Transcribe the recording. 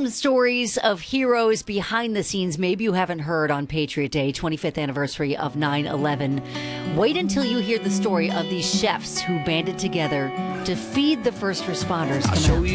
some stories of heroes behind the scenes maybe you haven't heard on Patriot Day, 25th anniversary of 9/11. Wait until you hear the story of these chefs who banded together to feed the first responders.